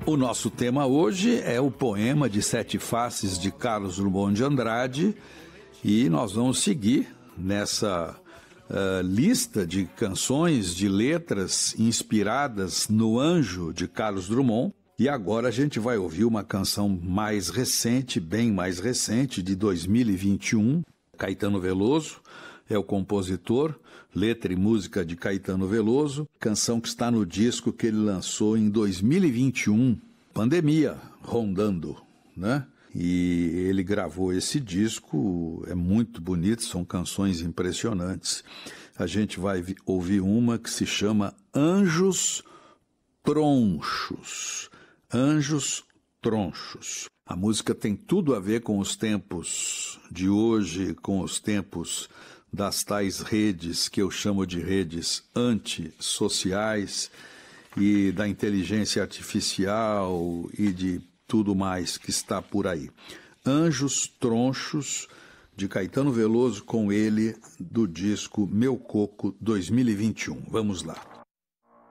O nosso tema hoje é o poema de Sete Faces de Carlos Drummond de Andrade e nós vamos seguir nessa lista de canções, de letras inspiradas no Anjo de Carlos Drummond. E agora a gente vai ouvir uma canção mais recente, bem mais recente, de 2021. Caetano Veloso é o compositor, letra e música de Caetano Veloso, canção que está no disco que ele lançou em 2021, pandemia rondando, né? E ele gravou esse disco, é muito bonito, são canções impressionantes. A gente vai ouvir uma que se chama Anjos Tronchos. Anjos Tronchos. A música tem tudo a ver com os tempos de hoje, com os tempos das tais redes que eu chamo de redes antissociais e da inteligência artificial e de tudo mais que está por aí. Anjos Tronchos, de Caetano Veloso, com ele, do disco Meu Coco 2021. Vamos lá.